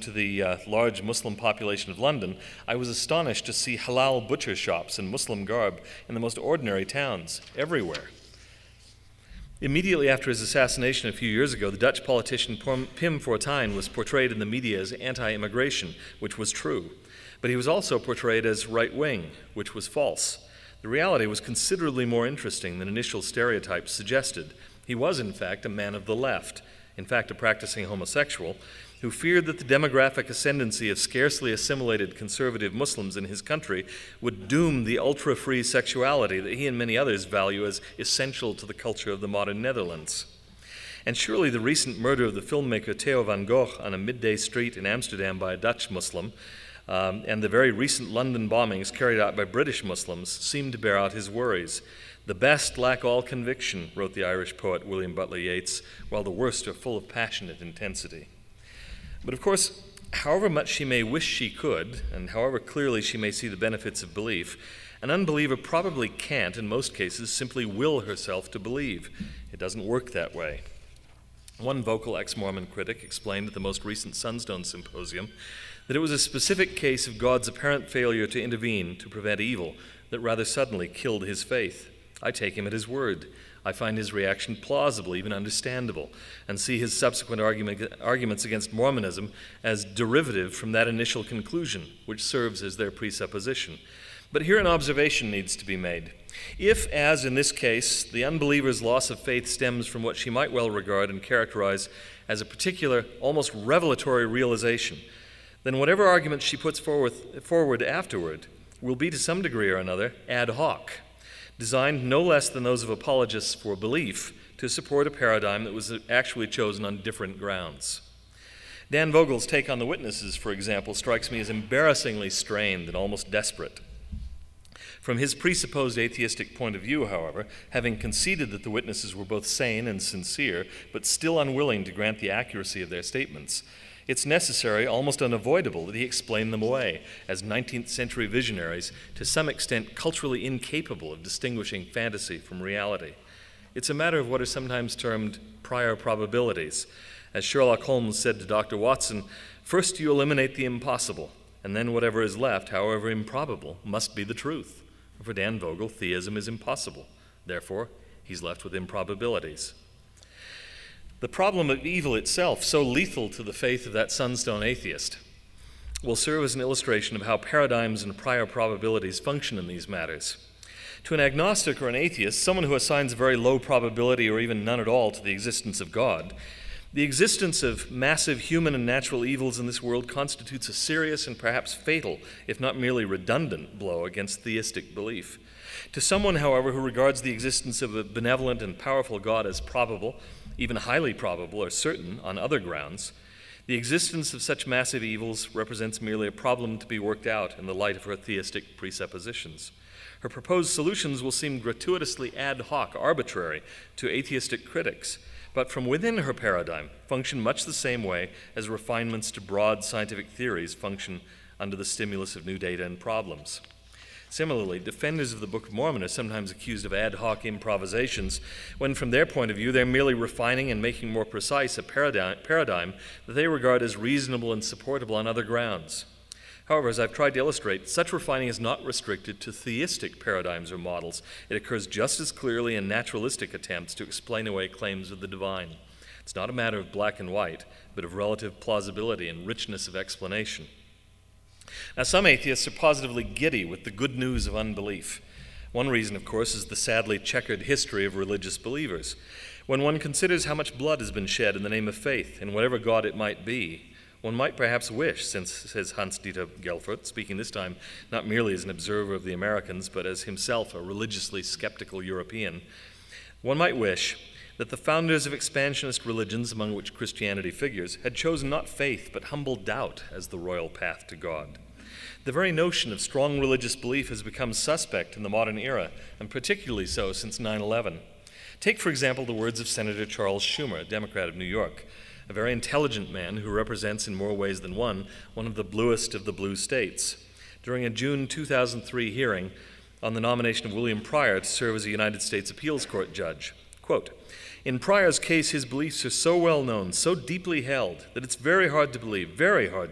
to the large Muslim population of London, I was astonished to see halal butcher shops in Muslim garb in the most ordinary towns, everywhere. Immediately after his assassination a few years ago, the Dutch politician Pim Fortuyn was portrayed in the media as anti-immigration, which was true. But he was also portrayed as right-wing, which was false. The reality was considerably more interesting than initial stereotypes suggested. He was, in fact, a man of the left, in fact, a practicing homosexual, who feared that the demographic ascendancy of scarcely assimilated conservative Muslims in his country would doom the ultra-free sexuality that he and many others value as essential to the culture of the modern Netherlands. And surely the recent murder of the filmmaker Theo van Gogh on a midday street in Amsterdam by a Dutch Muslim, and the very recent London bombings carried out by British Muslims seem to bear out his worries. The best lack all conviction, wrote the Irish poet William Butler Yeats, while the worst are full of passionate intensity. But of course, however much she may wish she could, and however clearly she may see the benefits of belief, an unbeliever probably can't, in most cases, simply will herself to believe. It doesn't work that way. One vocal ex-Mormon critic explained at the most recent Sunstone Symposium that it was a specific case of God's apparent failure to intervene to prevent evil that rather suddenly killed his faith. I take him at his word. I find his reaction plausible, even understandable, and see his subsequent arguments against Mormonism as derivative from that initial conclusion, which serves as their presupposition. But here an observation needs to be made. If, as in this case, the unbeliever's loss of faith stems from what she might well regard and characterize as a particular, almost revelatory realization, then whatever arguments she puts forward afterward will be to some degree or another ad hoc, designed no less than those of apologists for belief to support a paradigm that was actually chosen on different grounds. Dan Vogel's take on the witnesses, for example, strikes me as embarrassingly strained and almost desperate. From his presupposed atheistic point of view, however, having conceded that the witnesses were both sane and sincere, but still unwilling to grant the accuracy of their statements, it's necessary, almost unavoidable, that he explain them away as 19th century visionaries, to some extent culturally incapable of distinguishing fantasy from reality. It's a matter of what are sometimes termed prior probabilities. As Sherlock Holmes said to Dr. Watson, first you eliminate the impossible, and then whatever is left, however improbable, must be the truth. For Dan Vogel, theism is impossible. Therefore, he's left with improbabilities. The problem of evil itself, so lethal to the faith of that Sunstone atheist, will serve as an illustration of how paradigms and prior probabilities function in these matters. To an agnostic or an atheist, someone who assigns a very low probability or even none at all to the existence of God, the existence of massive human and natural evils in this world constitutes a serious and perhaps fatal, if not merely redundant, blow against theistic belief. To someone, however, who regards the existence of a benevolent and powerful God as probable, even highly probable or certain on other grounds, the existence of such massive evils represents merely a problem to be worked out in the light of her theistic presuppositions. Her proposed solutions will seem gratuitously ad hoc, arbitrary to atheistic critics, but from within her paradigm function much the same way as refinements to broad scientific theories function under the stimulus of new data and problems. Similarly, defenders of the Book of Mormon are sometimes accused of ad hoc improvisations when, from their point of view, they're merely refining and making more precise a paradigm that they regard as reasonable and supportable on other grounds. However, as I've tried to illustrate, such refining is not restricted to theistic paradigms or models. It occurs just as clearly in naturalistic attempts to explain away claims of the divine. It's not a matter of black and white, but of relative plausibility and richness of explanation. Now, some atheists are positively giddy with the good news of unbelief. One reason, of course, is the sadly checkered history of religious believers. When one considers how much blood has been shed in the name of faith, in whatever God it might be, one might perhaps wish, says Hans-Dieter Gelfert, speaking this time not merely as an observer of the Americans, but as himself a religiously skeptical European, one might wish that the founders of expansionist religions, among which Christianity figures, had chosen not faith but humble doubt as the royal path to God. The very notion of strong religious belief has become suspect in the modern era, and particularly so since 9/11. Take, for example, the words of Senator Charles Schumer, a Democrat of New York, a very intelligent man who represents in more ways than one of the bluest of the blue states. During a June 2003 hearing on the nomination of William Pryor to serve as a United States Appeals Court judge, quote, "In Pryor's case, his beliefs are so well known, so deeply held, that it's very hard to believe